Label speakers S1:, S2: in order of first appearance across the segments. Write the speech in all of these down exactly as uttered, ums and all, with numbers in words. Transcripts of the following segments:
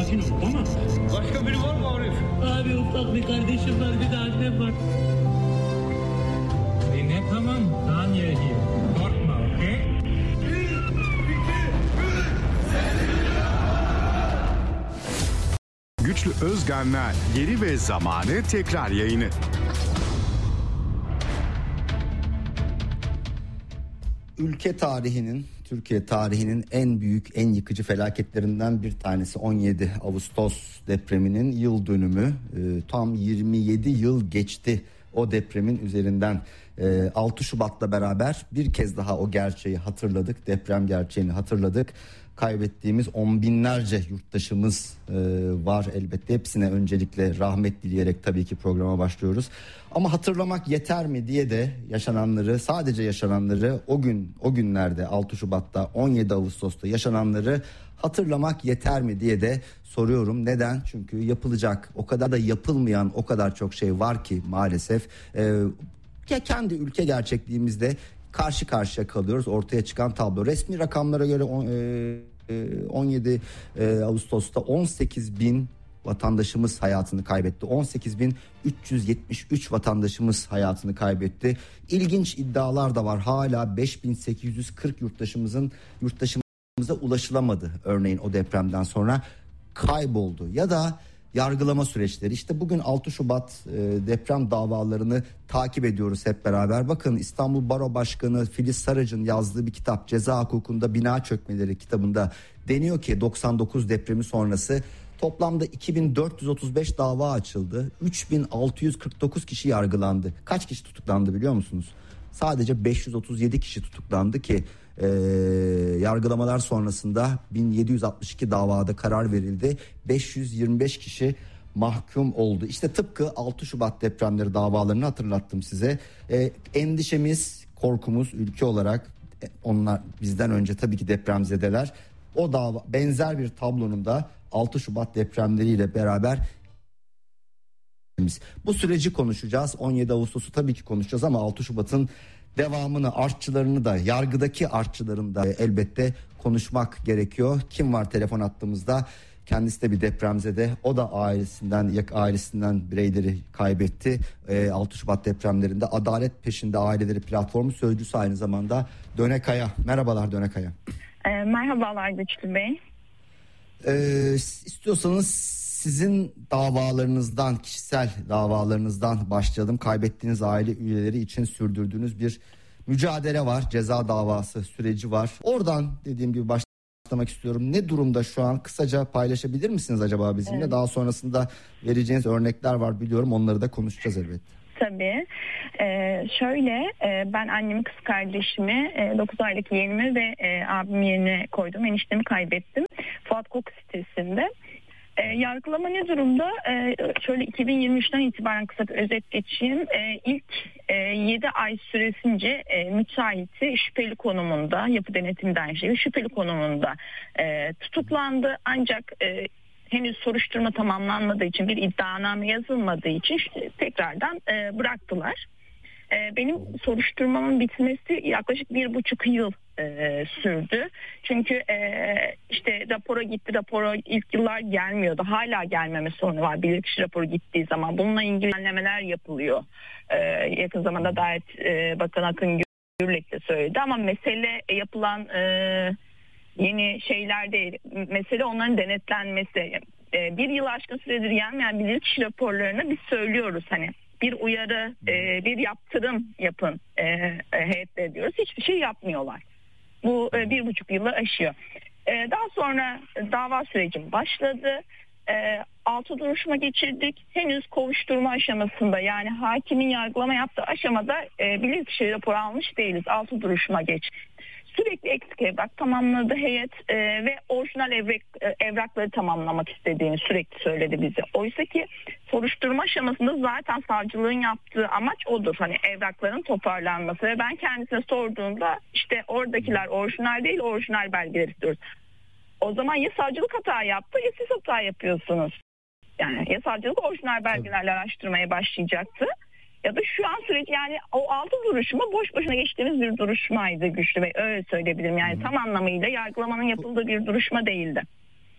S1: sakin ol, tamam.
S2: Başka biri var mı Arif?
S1: Abi ufak bir kardeşim var, bir de annem var.
S3: Yine tamam, Tanya here. Korkma, okey?
S4: Güçlü Özgen'le Yeri ve Zamanı tekrar yayını.
S5: Ülke tarihinin, Türkiye tarihinin en büyük, en yıkıcı felaketlerinden bir tanesi on yedi Ağustos depreminin yıl dönümü. E, tam yirmi yedi yıl geçti o depremin üzerinden. E, altı Şubat'la beraber bir kez daha o gerçeği hatırladık, deprem gerçeğini hatırladık. Kaybettiğimiz on binlerce yurttaşımız e, var elbette. Hepsine öncelikle rahmet dileyerek tabii ki programa başlıyoruz. Ama hatırlamak yeter mi diye de yaşananları, sadece yaşananları, o gün o günlerde altı Şubat'ta on yedi Ağustos'ta yaşananları hatırlamak yeter mi diye de soruyorum. Neden? Çünkü yapılacak o kadar da yapılmayan o kadar çok şey var ki maalesef. E, ya kendi ülke gerçekliğimizde karşı karşıya kalıyoruz. Ortaya çıkan tablo resmi rakamlara göre on yedi Ağustos'ta on sekiz bin vatandaşımız hayatını kaybetti. on sekiz bin üç yüz yetmiş üç vatandaşımız hayatını kaybetti. İlginç iddialar da var. Hala beş bin sekiz yüz kırk yurttaşımızın yurttaşımıza ulaşılamadı. Örneğin o depremden sonra kayboldu ya da yargılama süreçleri. İşte bugün altı Şubat e, deprem davalarını takip ediyoruz hep beraber. Bakın İstanbul Baro Başkanı Filiz Sarıcı'nın yazdığı bir kitap, Ceza Hukukunda Bina Çökmeleri kitabında deniyor ki doksan dokuz depremi sonrası toplamda iki bin dört yüz otuz beş dava açıldı. üç bin altı yüz kırk dokuz kişi yargılandı. Kaç kişi tutuklandı biliyor musunuz? Sadece beş yüz otuz yedi kişi tutuklandı ki e, yargılamalar sonrasında bin yedi yüz altmış iki davada karar verildi. beş yüz yirmi beş kişi mahkum oldu. İşte tıpkı altı Şubat depremleri davalarını hatırlattım size. E, endişemiz, korkumuz ülke olarak, e, onlar bizden önce tabii ki depremzedeler. O dava benzer bir tablonun da altı Şubat depremleriyle beraber bu süreci konuşacağız. on yedi Ağustos'u tabii ki konuşacağız ama altı Şubat'ın devamını, artçılarını da, yargıdaki artçılarını da elbette konuşmak gerekiyor. Kim var telefon attığımızda? Kendisi de bir depremzede. O da ailesinden, ailesinden bireyleri kaybetti. E, altı Şubat depremlerinde Adalet Peşinde Aileleri Platformu sözcüsü aynı zamanda Döne Kaya. Merhabalar Döne Kaya.
S6: E, merhabalar Güçlü Bey.
S5: E, istiyorsanız sizin davalarınızdan, kişisel davalarınızdan başlayalım. Kaybettiğiniz aile üyeleri için sürdürdüğünüz bir mücadele var. Ceza davası süreci var. Oradan dediğim gibi başlamak istiyorum. Ne durumda şu an? Kısaca paylaşabilir misiniz acaba bizimle? Evet. Daha sonrasında vereceğiniz örnekler var biliyorum. Onları da konuşacağız elbette.
S6: Tabii. Ee, şöyle e, ben annemi, kız kardeşimi, e, dokuz aylık yeğenimi ve e, abim yerine koydum. Eniştemi kaybettim. Fuat Koku sitesinde. E, yargılama ne durumda? E, şöyle iki bin yirmi üçten itibaren kısa bir özet geçeyim. E, ilk e, yedi ay süresince e, müteahhiti şüpheli konumunda, yapı denetim derneği şüpheli konumunda e, tutuklandı. Ancak e, henüz soruşturma tamamlanmadığı için, bir iddianame yazılmadığı için tekrardan e, bıraktılar. E, benim soruşturmamın bitmesi yaklaşık bir buçuk yıl e, sürdü. Çünkü e, işte rapora gitti, rapora ilk yıllar gelmiyordu. Hala gelmeme sorunu var. Bilirkişi raporu gittiği zaman bununla ilgili düzenlemeler yapılıyor. E, yakın zamanda Adalet e, Bakanı Akın Gürlek de söyledi ama mesele yapılan e, yeni şeyler değil. Mesele onların denetlenmesi. E, bir yıl aşkın süredir gelmeyen bilirkişi raporlarını biz söylüyoruz hani. Bir uyarı, e, bir yaptırım yapın e, e, heyetleri diyoruz. Hiçbir şey yapmıyorlar. Bu e, bir buçuk yılı aşıyor. E, daha sonra dava sürecim başladı. E, altı duruşma geçirdik. Henüz kovuşturma aşamasında, yani hakimin yargılama yaptığı aşamada e, bilirkişi raporu almış değiliz. Altı duruşma geç. Sürekli eksik evrak tamamladı heyet e, ve orijinal evrak, e, evrakları tamamlamak istediğini sürekli söyledi bize. Oysa ki soruşturma aşamasında zaten savcılığın yaptığı amaç odur. Hani evrakların toparlanması ve ben kendisine sorduğumda işte oradakiler orijinal değil, orijinal belgeler istiyoruz. O zaman ya savcılık hata yaptı ya siz hata yapıyorsunuz. Yani ya savcılık orijinal belgelerle araştırmaya başlayacaktı. Ya da şu an sürekli, yani o altı duruşma boş boşuna geçtiğimiz bir duruşmaydı Güçlü Bey. Öyle söyleyebilirim. Yani hmm. tam anlamıyla yargılamanın yapıldığı bir duruşma değildi.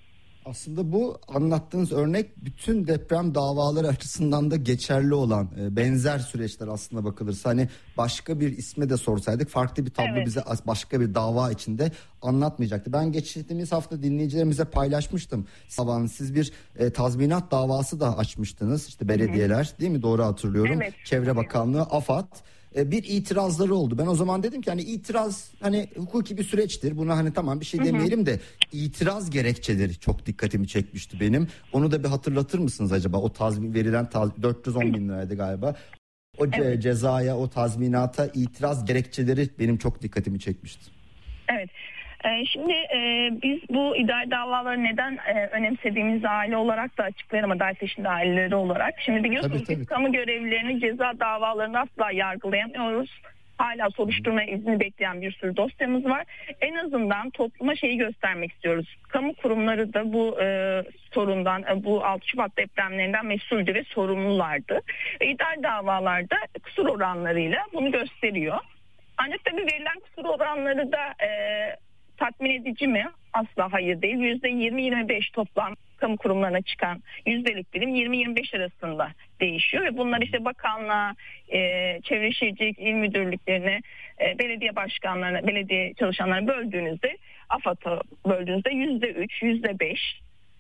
S5: Aslında bu anlattığınız örnek bütün deprem davaları açısından da geçerli olan benzer süreçler aslında bakılırsa. Hani başka bir isme de sorsaydık farklı bir tablo
S6: Evet.
S5: bize başka bir dava içinde anlatmayacaktı. Ben geçtiğimiz hafta dinleyicilerimize paylaşmıştım. Sabahın siz bir e, tazminat davası da açmıştınız. İşte belediyeler, hı hı, değil mi? Doğru hatırlıyorum.
S6: Evet.
S5: Çevre Bakanlığı, AFAD. Bir itirazları oldu. Ben o zaman dedim ki hani itiraz hani hukuki bir süreçtir. Buna hani tamam bir şey demeyelim de itiraz gerekçeleri çok dikkatimi çekmişti benim. Onu da bir hatırlatır mısınız acaba? O tazmin verilen taz, dört yüz on bin liraydı galiba. O ce-
S6: Evet.
S5: cezaya, o tazminata itiraz gerekçeleri benim çok dikkatimi çekmişti.
S6: Evet. Ee, Şimdi e, biz bu idari davaları neden e, önemsediğimizi aile olarak da açıklayalım, adalet peşinde aileleri olarak. Şimdi biliyorsunuz
S5: Tabii, tabii.
S6: biz kamu görevlilerini ceza davalarında asla yargılayamıyoruz. Hala soruşturma izni bekleyen bir sürü dosyamız var. En azından topluma şeyi göstermek istiyoruz. Kamu kurumları da bu e, sorundan, e, bu altı Şubat depremlerinden mesuldü ve sorumlulardı. Ve idari davalarda kusur oranlarıyla bunu gösteriyor. Ancak tabii verilen kusur oranları da e, tatmin edici mi? Asla hayır değil. yüzde yirmi yirmi beş toplam kamu kurumlarına çıkan yüzdelik dilim yirmi yirmi beş arasında değişiyor ve bunlar işte bakanlığa, e, çevre şehircilik il müdürlüklerine, e, belediye başkanlarına, belediye çalışanlarına böldüğünüzde, AFAD'a böldüğünüzde yüzde üç, yüzde beş,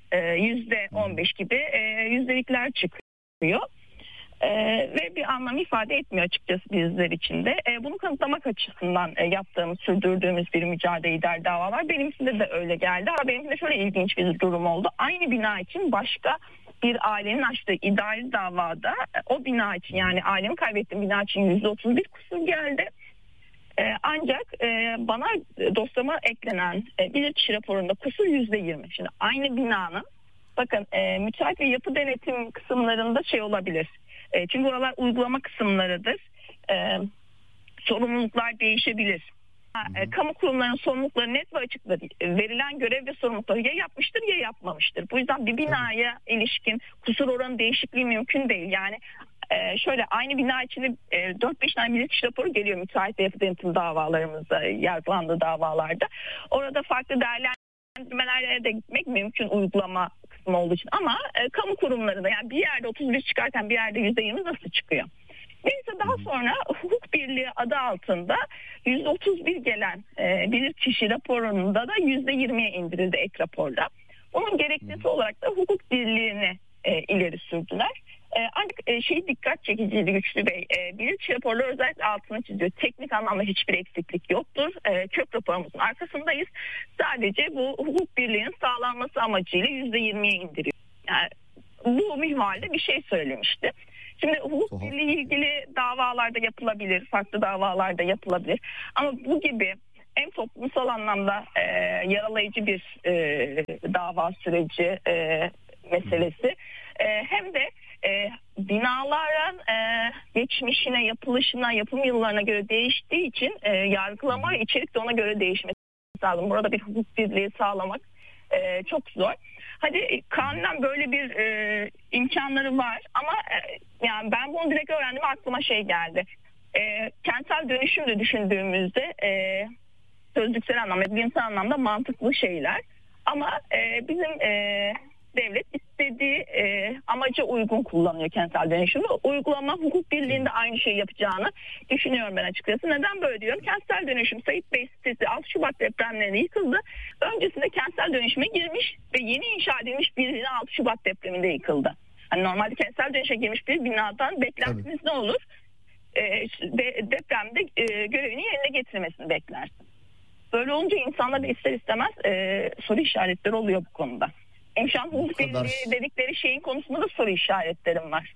S6: yüzde on beş gibi e, yüzdelikler çıkıyor. Ee, ve bir anlam ifade etmiyor açıkçası bizler için de. Ee, bunu kanıtlamak açısından e, yaptığımız, sürdürdüğümüz bir mücadele idari davalar. Benimkinde de öyle geldi. Ama benimkinde şöyle ilginç bir durum oldu. Aynı bina için başka bir ailenin açtığı idari davada e, o bina için, yani ailemi kaybettiğim bina için yüzde otuz bir kusur geldi. Ee, ancak e, bana dosyama eklenen e, bilirkişi raporunda kusur yüzde yirmi. Şimdi aynı binanın, bakın e, müteahhit ve yapı denetim kısımlarında şey olabilir. E, çünkü oralar uygulama kısımlarıdır. E, sorumluluklar değişebilir. Ha, e, kamu kurumlarının sorumlulukları net ve açıktır. E, verilen görev ve sorumlulukları ya yapmıştır ya yapmamıştır. Bu yüzden bir binaya ilişkin kusur oranı değişikliği mümkün değil. Yani e, şöyle aynı bina içinde e, dört beş tane bilirkişi raporu geliyor müteahhit ve yapı denetim davalarımızda, yargılandığı davalarda. Orada farklı değerlendirmelere de gitmek mümkün uygulama kısmı olduğu için. Ama e, kamu kurumlarında, yani bir yerde otuz bir çıkarken bir yerde yüzde yirmi nasıl çıkıyor? Neyse, daha sonra hukuk birliği adı altında yüzde otuz bir gelen e, bilirkişi raporunda da yüzde yirmiye indirildi ek raporda. Bunun gerekçesi olarak da hukuk birliğini e, ileri sürdüler. E, ancak e, şey dikkat çekiciydi Güçlü Bey. E, bilirkişi raporları özellikle altını çiziyor. Teknik anlamda hiçbir eksiklik yoktur. E, kök raporumuzun arkasındayız. Sadece bu hukuk birliğinin sağlanması amacıyla yüzde yirmiye indiriyor. Yani bu minvalde bir şey söylemişti. Şimdi hukuk birliği ilgili davalarda yapılabilir, farklı davalarda yapılabilir. Ama bu gibi hem toplumsal anlamda e, yaralayıcı bir e, dava süreci e, meselesi, e, hem de e, binaların e, geçmişine, yapılışına, yapım yıllarına göre değiştiği için e, yargılama ve içerik de ona göre değişmesi lazım. Burada bir hukuk birliği sağlamak e, çok zor. Hadi kanunen böyle bir e, imkanları var ama e, yani ben bunu direkt öğrendim, aklıma şey geldi. E, kentsel dönüşüm de düşündüğümüzde e, sözlüksel anlamda, bilimsel anlamda mantıklı şeyler. Ama e, bizim e, devlet istediği e, amaca uygun kullanıyor kentsel dönüşümü. Uygulama hukuk birliğinde aynı şeyi yapacağını düşünüyorum ben açıkçası. Neden böyle diyorum? Kentsel dönüşüm Sayit Bey sitesi altı Şubat depremlerinde yıkıldı. Öncesinde kentsel dönüşüme girmiş ve yeni inşa edilmiş bir bina altı Şubat depreminde yıkıldı. Hani normalde kentsel dönüşe girmiş bir binadan beklentiniz ne olur? E, de, depremde e, görevini yerine getirmesini beklersin. Böyle olunca insanlar da ister istemez e, soru işaretleri oluyor bu konuda. Hem şu an hukuk birliği dedikleri şeyin konusunda da soru işaretlerim var.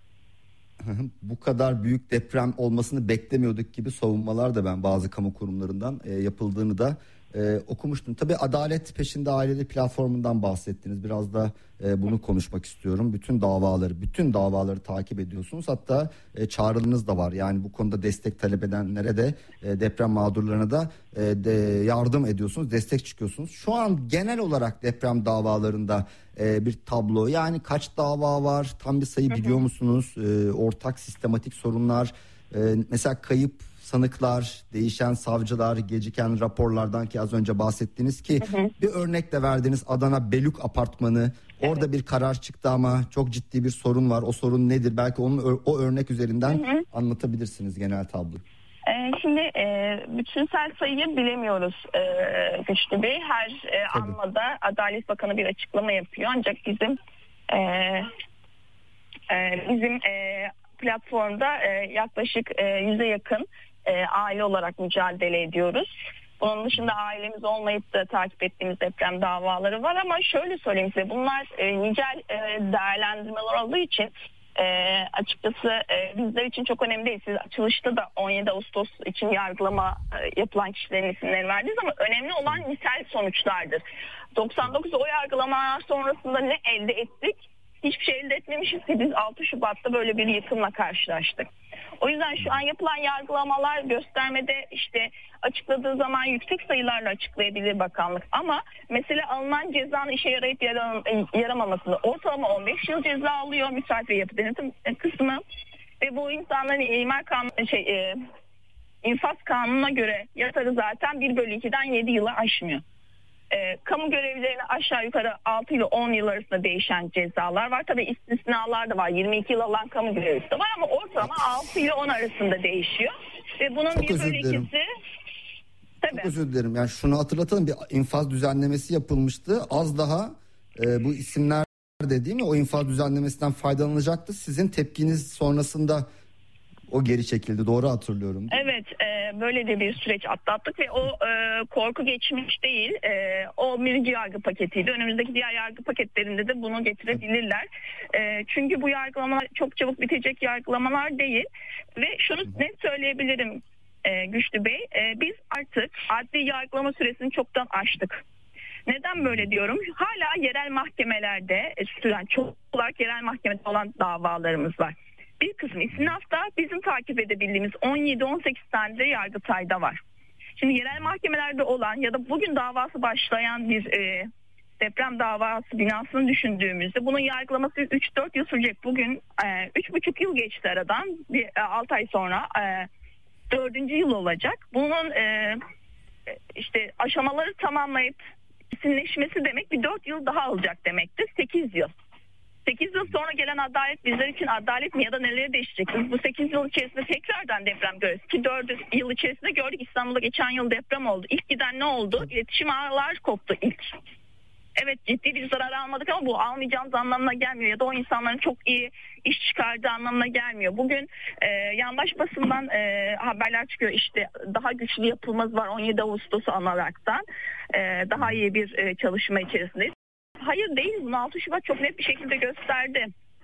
S5: Bu kadar büyük deprem olmasını beklemiyorduk gibi savunmalar da ben bazı kamu kurumlarından e, yapıldığını da e, okumuştum. Tabii Adalet Peşinde Aileleri platformundan bahsettiniz. Biraz da e, bunu konuşmak istiyorum. Bütün davaları, bütün davaları takip ediyorsunuz. Hatta e, çağrınız da var. Yani bu konuda destek talep edenlere de e, deprem mağdurlarına da e, de yardım ediyorsunuz, destek çıkıyorsunuz. Şu an genel olarak deprem davalarında e, bir tablo. Yani kaç dava var? Tam bir sayı biliyor musunuz? E, ortak sistematik sorunlar. E, mesela kayıp sanıklar, değişen savcılar, geciken raporlardan ki az önce bahsettiniz ki hı hı. bir örnek de verdiniz, Adana Belük Apartmanı. Orada evet. bir karar çıktı ama çok ciddi bir sorun var. O sorun nedir? Belki onun o örnek üzerinden hı hı. anlatabilirsiniz genel tablo.
S6: Şimdi e, bütünsel sayıyı bilemiyoruz e, Güçlü Bey. Her e, anmada Adalet Bakanı bir açıklama yapıyor. Ancak bizim e, e, bizim e, platformda e, yaklaşık e, yüze yakın e, aile olarak mücadele ediyoruz. Bunun dışında ailemiz olmayıp da takip ettiğimiz deprem davaları var ama şöyle söyleyeyim size, bunlar e, nicel e, değerlendirmeler olduğu için e, açıkçası e, bizler için çok önemli değil. Siz açılışta da on yedi Ağustos için yargılama e, yapılan kişilerin isimlerini verdiniz ama önemli olan nitel sonuçlardır. doksan dokuz o yargılamalar sonrasında ne elde ettik? Hiçbir şey elde etmemişiz ki biz altı Şubat'ta böyle bir yıkımla karşılaştık. O yüzden şu an yapılan yargılamalar göstermede işte açıkladığı zaman yüksek sayılarla açıklayabilir bakanlık. Ama mesele alınan cezanın işe yarayıp yaramamasını, ortalama on beş yıl ceza alıyor müsait ve yapı denetim kısmı. Ve bu insanların imar kanunu, şey, e, infaz kanununa göre yatarı zaten bir bölü ikiden yedi yıla aşmıyor. E, kamu görevlilerine aşağı yukarı altı ile on yıl arasında değişen cezalar var. Tabii istisnalar da var. yirmi iki yıl alan kamu görevlisi de var ama ortalama altı ile on arasında değişiyor. Ve bunun
S5: Çok
S6: bir bölü ikisi... Tabii.
S5: Çok özür dilerim. Yani şunu hatırlatalım, bir infaz düzenlemesi yapılmıştı. Az daha e, bu isimler de değil mi? O infaz düzenlemesinden faydalanacaktı. Sizin tepkiniz sonrasında o geri çekildi. Doğru hatırlıyorum.
S6: Evet, e, böyle de bir süreç atlattık ve o e, korku geçmiş değil. E, o birinci yargı paketiydi. Önümüzdeki diğer yargı paketlerinde de bunu getirebilirler. E, çünkü bu yargılamalar çok çabuk bitecek yargılamalar değil. Ve şunu net söyleyebilirim e, Güçlü Bey. E, biz artık adli yargılama süresini çoktan aştık. Neden böyle diyorum? Hala yerel mahkemelerde süren, çok olarak yerel mahkemede olan davalarımız var. Bir kısmı istinafta, bizim takip edebildiğimiz on yedi on sekiz tane de Yargıtay'da var. Şimdi yerel mahkemelerde olan ya da bugün davası başlayan bir e, deprem davası binasını düşündüğümüzde bunun yargılaması üç dört yıl sürecek. Bugün e, üç buçuk yıl geçti aradan. Bir, e, altı ay sonra e, dördüncü yıl olacak. Bunun e, işte aşamaları tamamlayıp isimleşmesi demek bir dört yıl daha alacak demektir. sekiz yıl. sekiz yıl sonra gelen adalet bizler için adalet mi ya da neleri değişecek? Biz bu sekiz yıl içerisinde tekrardan deprem görüyoruz. Ki dört yıl içerisinde gördük, İstanbul'da geçen yıl deprem oldu. İlk giden ne oldu? İletişim ağları koptu ilk. Evet, ciddi bir zarar almadık ama bu almayacağımız anlamına gelmiyor. Ya da o insanların çok iyi iş çıkardığı anlamına gelmiyor. Bugün e, yandaş basından e, haberler çıkıyor. İşte daha güçlü yapımız var on yedi Ağustos'u anaraktan. E, daha iyi bir e, çalışma içerisindeyiz. Hayır değil, bunu altı Şubat çok net bir şekilde gösterdi.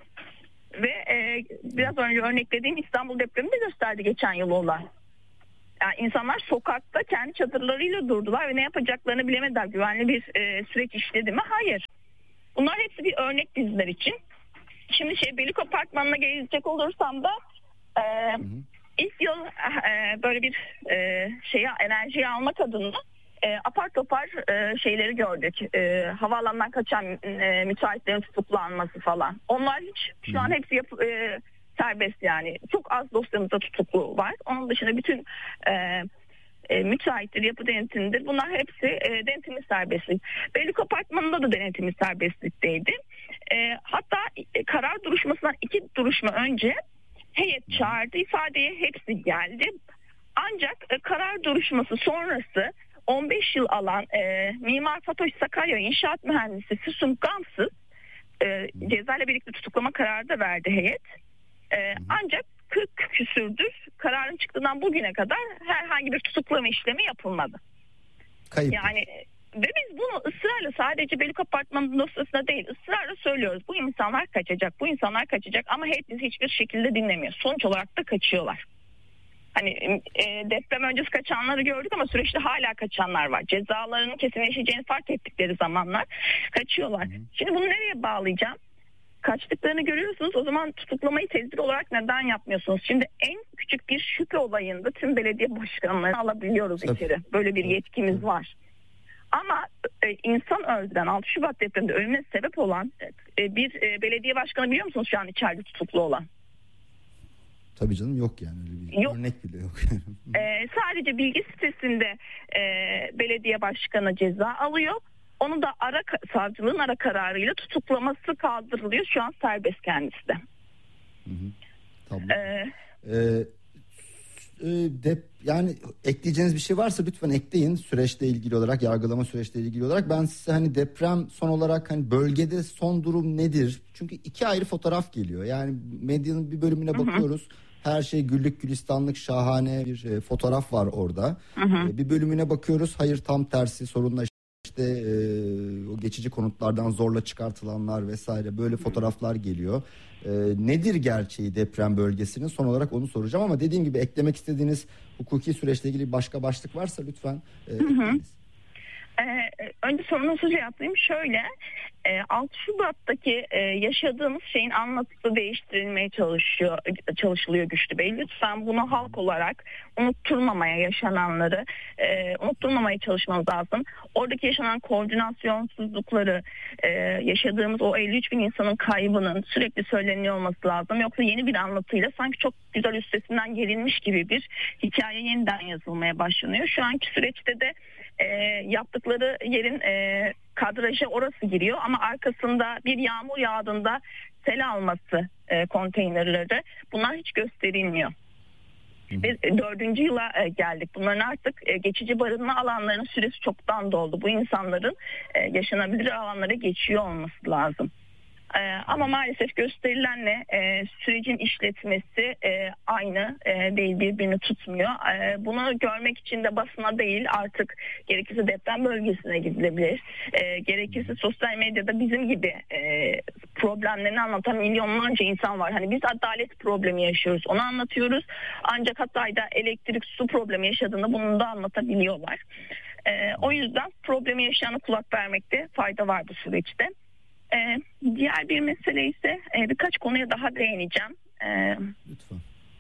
S6: Ve e, biraz önce örneklediğim İstanbul depremi de gösterdi geçen yıl olan. Yani insanlar sokakta kendi çadırlarıyla durdular ve ne yapacaklarını bilemediler. Güvenli bir e, süreç işledi mi? Hayır. Bunlar hepsi bir örnek bizler için. Şimdi şey Belük Apartmanı'na gelecek olursam da e, ilk yıl e, böyle bir e, şeye enerjiyi almak adına E, apar topar e, şeyleri gördük. E, havaalanından kaçan e, müteahhitlerin tutuklanması falan. Onlar hiç şu an hepsi yap, e, serbest yani. Çok az dosyamızda tutuklu var. Onun dışında bütün e, e, müteahhitler, yapı denetimidir. Bunlar hepsi e, denetimi serbestlik. Belük Apartmanı'nda da denetimi serbestlikteydi. E, hatta e, karar duruşmasından iki duruşma önce heyet çağırdı. İfadeye hepsi geldi. Ancak e, karar duruşması sonrası on beş yıl alan e, Mimar Fatoş Sakarya İnşaat Mühendisi Füsun Gamsız e, cezayla birlikte tutuklama kararı da verdi heyet. E, ancak kırk küsürdür kararın çıktığından bugüne kadar herhangi bir tutuklama işlemi yapılmadı.
S5: Kayıp.
S6: Yani ve biz bunu ısrarla sadece Belük Apartmanı'nın dosyasında değil ısrarla söylüyoruz. Bu insanlar kaçacak, bu insanlar kaçacak ama heyet bizi hiçbir şekilde dinlemiyor. Sonuç olarak da kaçıyorlar. Hani e, deprem öncesi kaçanları gördük ama süreçte hala kaçanlar var. Cezalarının kesinleşeceğini fark ettikleri zamanlar kaçıyorlar. Şimdi bunu nereye bağlayacağım? Kaçtıklarını görüyorsunuz. O zaman tutuklamayı tedbir olarak neden yapmıyorsunuz? Şimdi en küçük bir şüphe olayında tüm belediye başkanlarını alabiliyoruz içeri. Böyle bir yetkimiz var. Ama e, insan öldüren altı Şubat depreminde ölümüne sebep olan e, bir e, belediye başkanı biliyor musunuz şu an içeride tutuklu olan?
S5: Tabii canım, yok yani öyle bir
S6: Yok.
S5: örnek bile yok.
S6: Ee, sadece bilgi sitesinde e, belediye başkanı ceza alıyor. Onu da ara savcılığın ara kararıyla tutuklaması kaldırılıyor. Şu an serbest kendisi de.
S5: Hı hı. Tamam.
S6: Ee,
S5: Ee, e, dep, yani ekleyeceğiniz bir şey varsa lütfen ekleyin, süreçle ilgili olarak, yargılama süreçle ilgili olarak. Ben size hani deprem son olarak hani bölgede son durum nedir? Çünkü iki ayrı fotoğraf geliyor. Yani medyanın bir bölümüne hı hı. bakıyoruz. Her şey güllük gülistanlık, şahane bir e, fotoğraf var orada. Hı hı. E, bir bölümüne bakıyoruz, hayır tam tersi, sorunla işte e, o geçici konutlardan zorla çıkartılanlar vesaire, böyle fotoğraflar geliyor. E, nedir gerçeği deprem bölgesinin? Son olarak onu soracağım ama dediğim gibi eklemek istediğiniz hukuki süreçle ilgili başka başlık varsa lütfen e, ekleyiniz.
S6: Ee, önce sorunuzu cevaplayayım. Şöyle, e, altı Şubat'taki e, yaşadığımız şeyin anlatısı değiştirilmeye çalışıyor, çalışılıyor Güçlü Bey. Lütfen bunu halk olarak unutturmamaya, yaşananları e, unutturmamaya çalışmamız lazım. Oradaki yaşanan koordinasyonsuzlukları, e, yaşadığımız o elli üç bin insanın kaybının sürekli söyleniyor olması lazım. Yoksa yeni bir anlatıyla sanki çok güzel üstesinden gelinmiş gibi bir hikaye yeniden yazılmaya başlanıyor. Şu anki süreçte de E, yaptıkları yerin e, kadraja orası giriyor ama arkasında bir yağmur yağdığında sel alması e, konteynerleri, bunlar hiç gösterilmiyor. Biz e, dördüncü yıla e, geldik. Bunların artık e, geçici barınma alanlarının süresi çoktan doldu. Bu insanların e, yaşanabilir alanlara geçiyor olması lazım. Ee, ama maalesef gösterilenle e, sürecin işletmesi e, aynı e, değil, birbirini tutmuyor. E, bunu görmek için de basına değil, artık gerekirse deprem bölgesine gidilebilir. E, gerekirse sosyal medyada bizim gibi e, problemlerini anlatan milyonlarca insan var. Hani biz adalet problemi yaşıyoruz, onu anlatıyoruz. Ancak Hatay'da elektrik su problemi yaşadığını bunu da anlatabiliyorlar. E, o yüzden problemi yaşayana kulak vermekte fayda var bu süreçte. Ee, diğer bir mesele ise e, birkaç konuya daha değineceğim. Ee,
S5: Lütfen.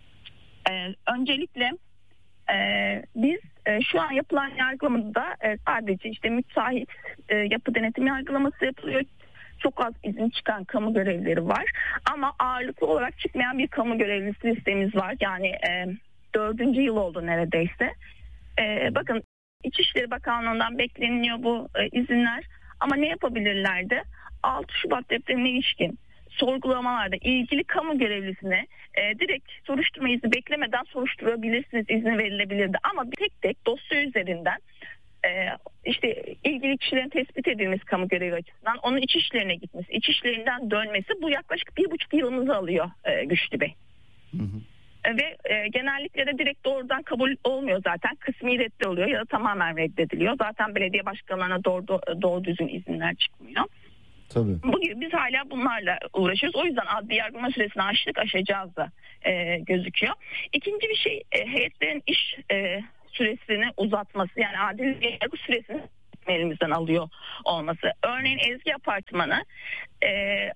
S6: E, öncelikle e, biz e, şu an yapılan yargılamada e, sadece işte müteahhit e, yapı denetim yargılaması yapılıyor. Çok az izin çıkan kamu görevlileri var. Ama ağırlıklı olarak çıkmayan bir kamu görevlisi listemiz var. Yani e, dördüncü yıl oldu neredeyse. E, bakın, İçişleri Bakanlığı'ndan bekleniyor bu e, izinler. Ama ne yapabilirlerdi? altı Şubat depremine ilişkin sorgulamalarda ilgili kamu görevlisine e, direkt soruşturma izni beklemeden soruşturabilirsiniz, izni verilebilirdi. Ama tek tek dosya üzerinden e, işte ilgili kişilerin tespit edilmesi kamu görevi açısından, onun iç işlerine gitmesi, iç işlerinden dönmesi, bu yaklaşık bir buçuk yılımızı alıyor e, Güçlü Bey. Hı hı. Ve e, genellikle de direkt doğrudan kabul olmuyor zaten. Kısmi reddi oluyor ya da tamamen reddediliyor. Zaten belediye başkanlarına doğru, doğru düzgün izinler çıkmıyor.
S5: Tabii.
S6: Bu gibi biz hala bunlarla uğraşıyoruz. O yüzden adli yargılama süresini aştık, aşacağız da e, gözüküyor. İkinci bir şey, e, heyetlerin iş e, süresini uzatması, yani adli yargı süresini elimizden alıyor olması. Örneğin Ezgi Apartmanı e,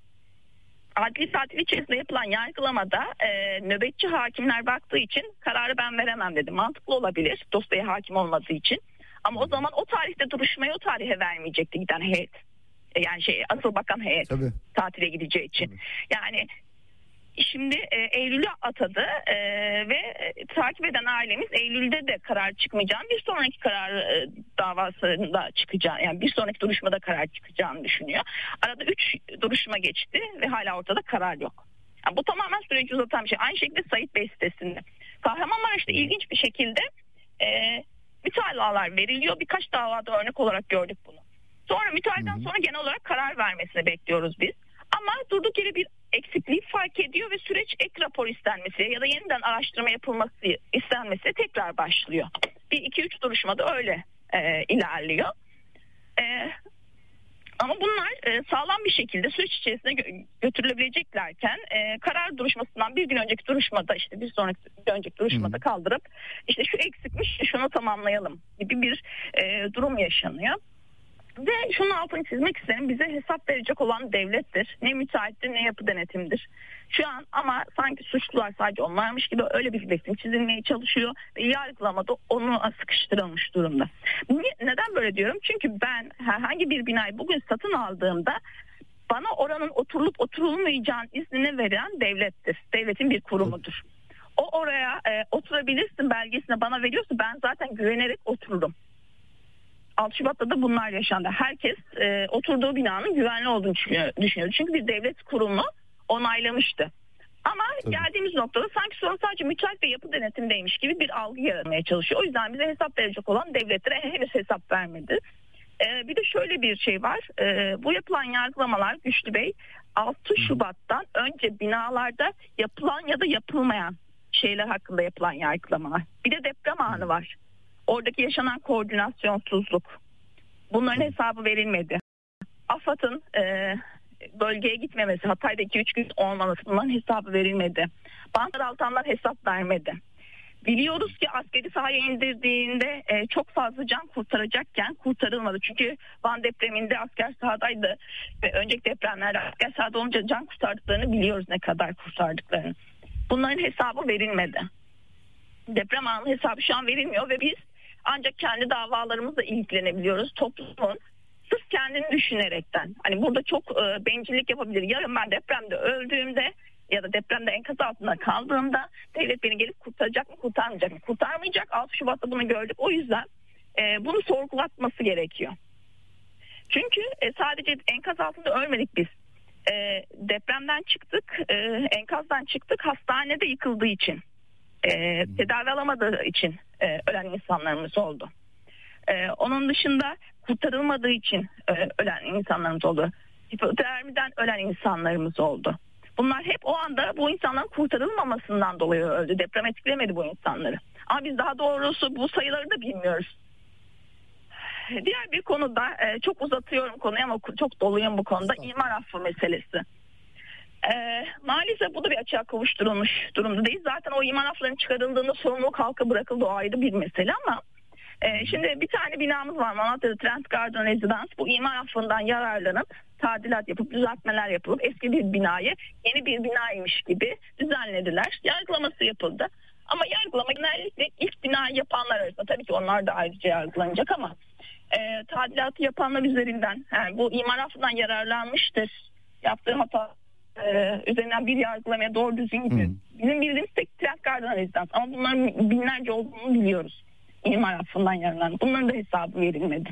S6: adli tatil içerisinde yapılan yargılamada e, nöbetçi hakimler baktığı için kararı ben veremem dedi. Mantıklı olabilir, dosyaya hakim olmadığı için. Ama o zaman o tarihte duruşmayı o tarihe vermeyecekti giden heyet. Yani şey, asıl bakan heyet Tabii. tatile gideceği için. Tabii. Yani şimdi e, Eylül'ü atadı e, ve e, takip eden ailemiz Eylül'de de karar çıkmayacağını, bir sonraki karar e, davasında çıkacağı, yani bir sonraki duruşmada karar çıkacağını düşünüyor. Arada üç duruşma geçti ve hala ortada karar yok. Yani bu tamamen süreci uzatan bir şey. Aynı şekilde Sait Bey sitesinde. Kahramanmaraş'ta ilginç bir şekilde e, mütalalar veriliyor. Birkaç davada örnek olarak gördük bunu. Sonra müteahhitten sonra genel olarak karar vermesini bekliyoruz biz. Ama durduk yere bir eksikliği fark ediyor ve süreç ek rapor istenmesi ya da yeniden araştırma yapılması istenmesi tekrar başlıyor. Bir iki üç duruşmada öyle e, ilerliyor. E, ama bunlar e, sağlam bir şekilde süreç içerisinde gö- götürülebileceklerken e, karar duruşmasından bir gün önceki duruşmada, işte bir sonraki bir önceki duruşmada Hı. kaldırıp işte şu eksikmiş, şunu tamamlayalım gibi bir e, durum yaşanıyor. Ve şunun altını çizmek isterim, bize hesap verecek olan devlettir. Ne müteahhittir ne yapı denetimdir. Şu an ama sanki suçlular sadece onlarmış gibi öyle bir resim çizilmeye çalışıyor ve yargılamada onu sıkıştırılmış durumda. Neden böyle diyorum? Çünkü ben herhangi bir binayı bugün satın aldığımda bana oranın oturulup oturulmayacağın iznini veren devlettir. Devletin bir kurumudur. o oraya e, oturabilirsin belgesine bana veriyorsa ben zaten güvenerek otururum. altı Şubat'ta da bunlar yaşandı. Herkes e, oturduğu binanın güvenli olduğunu düşünüyor, düşünüyordu. Çünkü bir devlet kurumu onaylamıştı. Ama Tabii. geldiğimiz noktada sanki sorun sadece müteahhit ve yapı denetimdeymiş gibi bir algı yaratmaya çalışıyor. O yüzden bize hesap verecek olan devletlere henüz hesap vermedi. Ee, bir de şöyle bir şey var. Ee, bu yapılan yargılamalar Güçlü Bey altı Şubat'tan önce binalarda yapılan ya da yapılmayan şeyler hakkında yapılan yargılamalar. Bir de deprem anı var. Oradaki yaşanan koordinasyonsuzluk. Bunların hesabı verilmedi. AFAD'ın e, bölgeye gitmemesi, Hatay'da iki üç gün olmaması, bunların hesabı verilmedi. Banklar Altanlar hesap vermedi. Biliyoruz ki askeri sahaya indirdiğinde e, çok fazla can kurtaracakken kurtarılmadı. Çünkü Van depreminde asker sahadaydı ve önceki depremlerde asker sahada olunca can kurtardıklarını biliyoruz, ne kadar kurtardıklarını. Bunların hesabı verilmedi. Deprem anı hesabı şu an verilmiyor ve biz ancak kendi davalarımızla ilgilenebiliyoruz. Toplumun sırf kendini düşünerekten. Hani burada çok e, bencillik yapabilir. Yarın ben depremde öldüğümde ya da depremde enkaz altında kaldığımda devlet beni gelip kurtaracak mı, kurtarmayacak mı? Kurtarmayacak. altı Şubat'ta bunu gördük. O yüzden e, bunu sorgulatması gerekiyor. Çünkü e, sadece enkaz altında ölmedik biz. E, depremden çıktık, e, enkazdan çıktık, hastanede yıkıldığı için, e, tedavi alamadığı için e, ölen insanlarımız oldu. E, onun dışında kurtarılmadığı için e, ölen insanlarımız oldu. Hipotermiden ölen insanlarımız oldu. Bunlar hep o anda bu insanların kurtarılmamasından dolayı öldü. Deprem etkilemedi bu insanları. Ama biz daha doğrusu bu sayıları da bilmiyoruz. Diğer bir konuda e, çok uzatıyorum konuyu ama çok doluyum bu konuda. İmar affı meselesi. E, maalesef bu da bir açığa kavuşturulmuş durumda değil. Zaten o imar afflarının çıkarıldığında sorumluluk halka bırakıldı, o ayrı bir mesele ama e, şimdi bir tane binamız var, Malatya'da Trent Garden Residence. Bu imar affından yararlanıp tadilat yapıp düzeltmeler yapılıp eski bir binayı yeni bir binaymış gibi düzenlediler. Yargılaması yapıldı. Ama yargılama genellikle ilk binayı yapanlar arasında, tabii ki onlar da ayrıca yargılanacak ama e, tadilatı yapanlar üzerinden, yani bu imar affından yararlanmıştır, yaptığı hata e, üzerinden bir yargılamaya doğru düzgün gidiyor. Hmm. Bizim bildiğimiz tek Trent Garden Residence ama bunların binlerce olduğunu biliyoruz. İmar affından yararlandı. Bunların da hesabı verilmedi.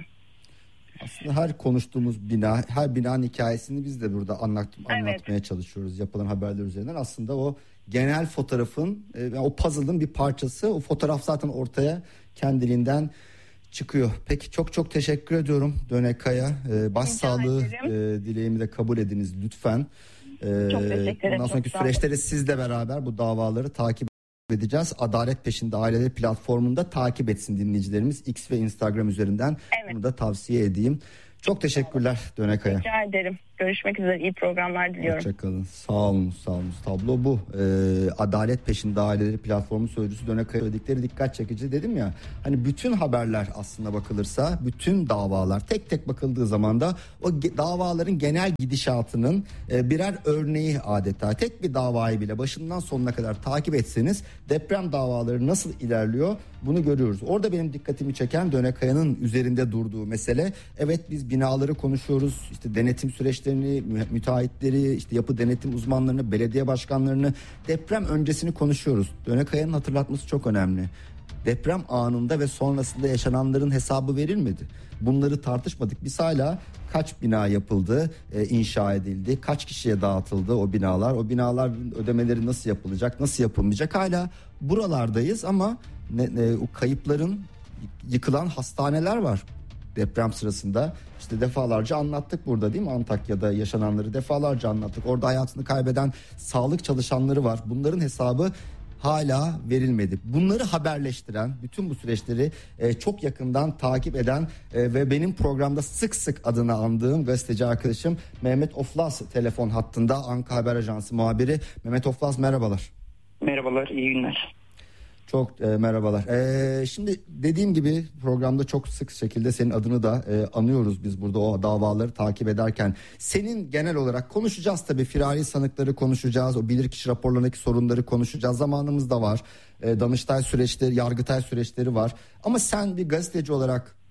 S5: Aslında her konuştuğumuz bina, her binanın hikayesini biz de burada anlat, anlatmaya
S6: evet.
S5: çalışıyoruz yapılan haberler üzerinden. Aslında o genel fotoğrafın, e, o puzzle'ın bir parçası. O fotoğraf zaten ortaya kendiliğinden çıkıyor. Peki, çok çok teşekkür ediyorum Döne Kaya. E, başsağlığı e, dileğimi de kabul ediniz lütfen. E,
S6: çok teşekkür ederim.
S5: Bundan sonraki süreçte sizle beraber bu davaları takip edeceğiz. Adalet Peşinde Aileleri platformunda takip etsin dinleyicilerimiz. X ve Instagram üzerinden, evet. Bunu da tavsiye edeyim. Çok teşekkürler Döne Kaya.
S6: Rica ederim. Görüşmek üzere. İyi programlar diliyorum.
S5: Hoşçakalın. Sağ olun. Sağ olun. Tablo bu. Ee, Adalet Peşinde Aileleri platformu sözcüsü Döne Kaya söyledikleri dikkat çekici dedim ya. Hani bütün haberler aslında bakılırsa, bütün davalar tek tek bakıldığı zaman da o ge- davaların genel gidişatının e, birer örneği adeta. Tek bir davayı bile başından sonuna kadar takip etseniz deprem davaları nasıl ilerliyor bunu görüyoruz. Orada benim dikkatimi çeken Döne Kaya'nın üzerinde durduğu mesele, evet biz binaları konuşuyoruz, işte denetim süreçlerini, müteahhitleri, işte yapı denetim uzmanlarını, belediye başkanlarını, deprem öncesini konuşuyoruz. Döne Kaya'nın hatırlatması çok önemli. Deprem anında ve sonrasında yaşananların hesabı verilmedi. Bunları tartışmadık. Biz hala kaç bina yapıldı, e, inşa edildi, kaç kişiye dağıtıldı o binalar, o binaların ödemeleri nasıl yapılacak, nasıl yapılmayacak, hala buralardayız ama ne, ne, o kayıpların, yıkılan hastaneler var. Deprem sırasında işte defalarca anlattık burada, değil mi? Antakya'da yaşananları defalarca anlattık. Orada hayatını kaybeden sağlık çalışanları var. Bunların hesabı hala verilmedi. Bunları haberleştiren, bütün bu süreçleri e, çok yakından takip eden e, ve benim programda sık sık adını andığım gazeteci arkadaşım Mehmet Oflaz telefon hattında, Anka Haber Ajansı muhabiri. Mehmet Oflaz, merhabalar.
S7: Merhabalar, iyi günler.
S5: Çok e, merhabalar. E, şimdi dediğim gibi programda çok sık şekilde senin adını da e, anıyoruz biz burada o davaları takip ederken. Senin genel olarak konuşacağız tabii, firari sanıkları konuşacağız, o bilirkişi raporlarındaki sorunları konuşacağız. Zamanımız da var. E, Danıştay süreçleri, Yargıtay süreçleri var. Ama sen bir gazeteci olarak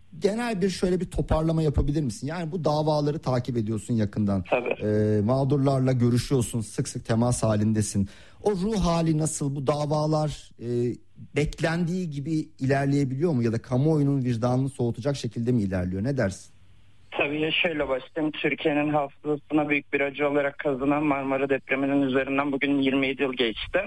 S5: genel bir şöyle bir toparlama yapabilir misin? Yani bu davaları takip ediyorsun yakından.
S7: Tabii.
S5: Ee, mağdurlarla görüşüyorsun, sık sık temas halindesin. O ruh hali nasıl? Bu davalar e, beklendiği gibi ilerleyebiliyor mu? Ya da kamuoyunun vicdanını soğutacak şekilde mi ilerliyor? Ne dersin?
S7: Tabii ya, şöyle başlayayım. Türkiye'nin hafızasına büyük bir acı olarak kazınan Marmara depreminin üzerinden bugün yirmi yedi yıl geçti.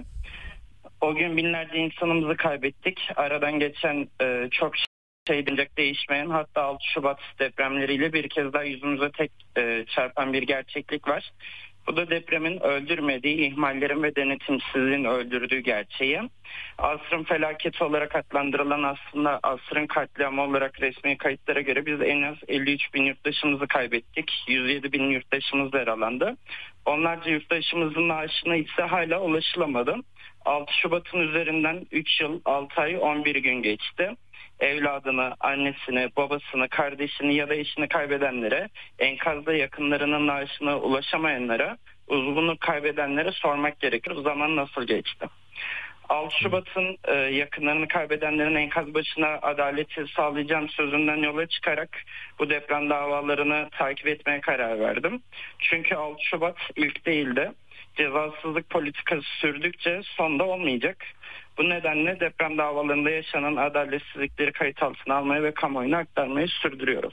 S7: O gün binlerce insanımızı kaybettik. Aradan geçen e, çok şey denecek değişmeyen, hatta altı Şubat depremleriyle bir kez daha yüzümüze tek e, çarpan bir gerçeklik var. Bu da depremin öldürmediği, ihmallerin ve denetimsizliğin öldürdüğü gerçeği. Asrın felaketi olarak adlandırılan, aslında asrın katliamı olarak resmi kayıtlara göre biz en az elli üç bin yurttaşımızı kaybettik. yüz yedi bin yurttaşımız yaralandı. Onlarca yurttaşımızın naaşına ise hala ulaşılamadı. altı Şubat'ın üzerinden üç yıl, altı ay, on bir gün geçti. Evladını, annesini, babasını, kardeşini ya da eşini kaybedenlere, enkazda yakınlarının naaşına ulaşamayanlara, uzvunu kaybedenlere sormak gerekir. O zaman nasıl geçti? altı Şubat'ın e, yakınlarını kaybedenlerin enkaz başına adaleti sağlayacağım sözünden yola çıkarak bu deprem davalarını takip etmeye karar verdim. Çünkü altı Şubat ilk değildi. Cezasızlık politikası sürdükçe sonda olmayacak. Bu nedenle deprem davalarında yaşanan adaletsizlikleri kayıt altına almayı ve kamuoyuna aktarmayı sürdürüyoruz.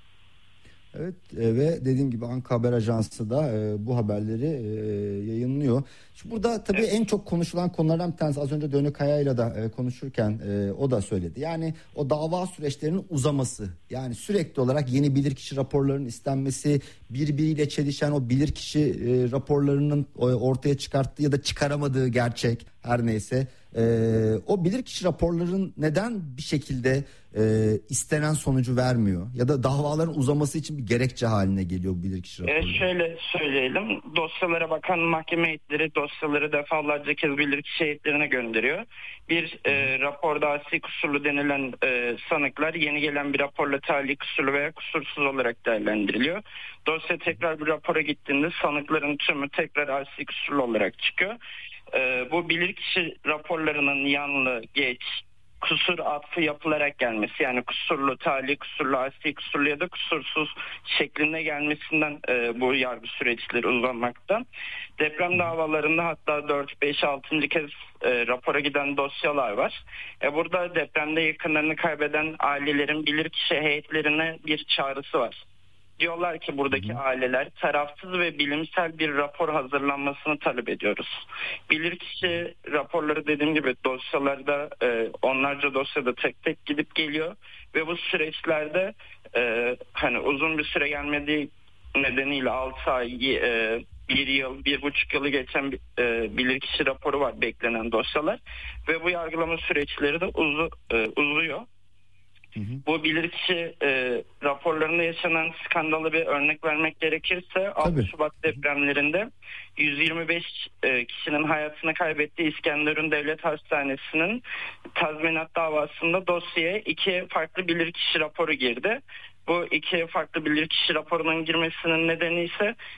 S5: Evet e, ve dediğim gibi Anka Haber Ajansı da e, bu haberleri e, yayınlıyor. Şimdi burada tabii evet. En çok konuşulan konulardan bir tanesi, az önce Dönü Kaya'yla da e, konuşurken e, o da söyledi. Yani o dava süreçlerinin uzaması, yani sürekli olarak yeni bilirkişi raporlarının istenmesi, birbiriyle çelişen o bilirkişi e, raporlarının ortaya çıkarttığı ya da çıkaramadığı gerçek, her neyse. Ee, o bilirkişi raporların neden bir şekilde e, istenen sonucu vermiyor ya da davaların uzaması için bir gerekçe haline geliyor bu bilirkişi raporları?
S7: E şöyle söyleyelim, dosyalara bakan mahkeme heyetleri dosyaları defalarca kez bilirkişi heyetlerine gönderiyor. Bir e, raporda asi kusurlu denilen e, sanıklar yeni gelen bir raporla talih kusurlu veya kusursuz olarak değerlendiriliyor. Dosya tekrar bir rapora gittiğinde sanıkların tümü tekrar asi kusurlu olarak çıkıyor. Ee, bu bilirkişi raporlarının yanlı, geç, kusur atfı yapılarak gelmesi, yani kusurlu, talih kusurlu, asi kusurlu ya da kusursuz şeklinde gelmesinden e, bu yargı süreçleri uzanmakta. Deprem davalarında hatta dört, beş, altıncı kez e, rapora giden dosyalar var. E, burada depremde yakınlarını kaybeden ailelerin bilirkişi heyetlerine bir çağrısı var. Diyorlar ki buradaki aileler tarafsız ve bilimsel bir rapor hazırlanmasını talep ediyoruz. Bilirkişi raporları, dediğim gibi, dosyalarda e, onlarca dosyada tek tek gidip geliyor ve bu süreçlerde e, hani uzun bir süre gelmediği nedeniyle altı ay, e, bir yıl, bir buçuk yılı geçen e, bilirkişi raporu var, beklenen dosyalar ve bu yargılama süreçleri de uzu, e, uzuyor. Hı hı. Bu bilirkişi e, raporlarında yaşanan skandalı bir örnek vermek gerekirse, altı Şubat depremlerinde yüz yirmi beş e, kişinin hayatını kaybettiği İskenderun Devlet Hastanesi'nin tazminat davasında dosyaya iki farklı bilirkişi raporu girdi. Bu iki farklı bilirkişi raporunun girmesinin nedeni ise